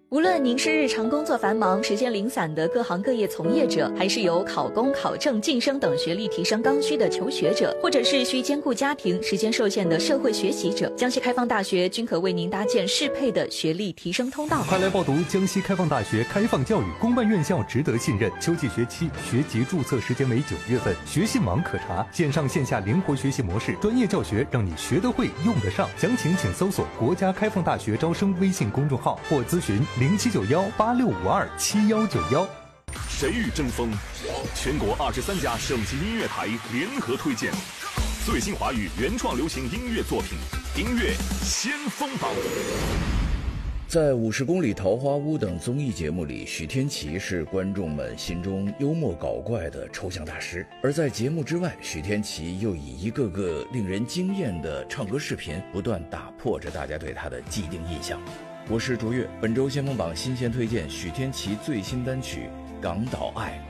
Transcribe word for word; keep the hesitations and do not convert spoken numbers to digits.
无论您是日常工作繁忙、时间零散的各行各业从业者，还是有考公、考证、晋升等学历提升刚需的求学者，或者是需兼顾家庭、时间受限的社会学习者，江西开放大学均可为您搭建适配的学历提升通道。 快来报读江西开放大学开放教育，公办院校值得信任。秋季学期学籍注册时间为九月份，学信网可查，线上线下灵活学习模式，专业教学让你学得会、用得上。详情请搜索国家开放大学招生微信公众号或咨询零七九幺八六五二七幺九幺。 谁与争锋？全国二十三家省级音乐台联合推荐最新华语原创流行音乐作品，音乐先锋榜。 在《五十公里桃花坞》等综艺节目里，许天琪是观众们心中幽默搞怪的抽象大师。而在节目之外，许天琪又以一个个令人惊艳的唱歌视频，不断打破着大家对他的既定印象。我是卓越，本周先锋榜新鲜推荐许天琪最新单曲《港岛爱》。